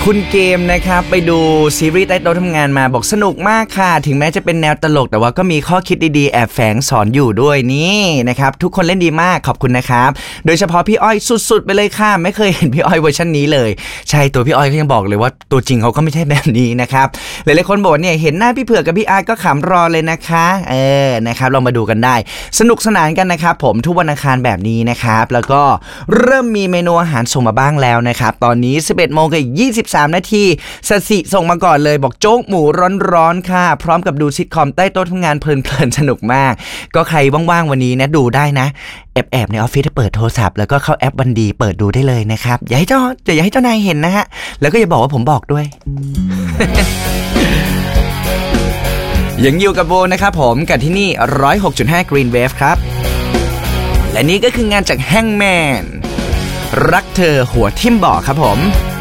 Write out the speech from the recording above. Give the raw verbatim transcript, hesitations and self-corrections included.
คุณเกมนะครับไปดูซีรีส์ใต้โต๊ะทำงานมาบอกสนุกมากค่ะถึงแม้จะเป็นแนวตลกแต่ว่าก็มีข้อคิดดีๆแอบแฝงสอนอยู่ด้วยนี่นะครับทุกคนเล่นดีมากขอบคุณนะครับโดยเฉพาะพี่อ้อยสุดๆไปเลยค่ะไม่เคยเห็นพี่อ้อยเวอร์ชันนี้เลยใช่ตัวพี่อ้อยก็ยังบอกเลยว่าตัวจริงเขาก็ไม่ใช่แบบนี้นะครับหลายๆคนบอกเนี่ยเห็นหน้าพี่เผือกกับพี่อาร์ตก็ขำรอเลยนะคะเออนะครับลองมาดูกันได้สนุกสนานกันนะครับผมทุกวันอังคารแบบนี้นะครับแล้วก็เริ่มมีเมนูอาหารส่งมาบ้างแล้วนะครับตอนนี้สิบเอ็ดโมงกับยี่สิบสามนาทีสัสิส่งมาก่อนเลยบอกโจ๊กหมูร้อนๆค่ะพร้อมกับดูซิทคอมใต้โต๊ะทำงานเพลินๆสนุกมากก็ใครว่างๆวันนี้นะดูได้นะแอบๆในออฟฟิศเปิดโทรศัพท์แล้วก็เข้าแอปวันดีเปิดดูได้เลยนะครับอย่าให้เจ้าอย่าให้เจ้านายเห็นนะฮะแล้วก็อย่าบอกว่าผมบอกด้วย ยังอยู่กับโบนะครับผมกับที่นี่ หนึ่งร้อยหกจุดห้า Green Wave ครับและนี่ก็คืองานจากแฮงแมนรักเธอหัวทิ่มบ่อครับผม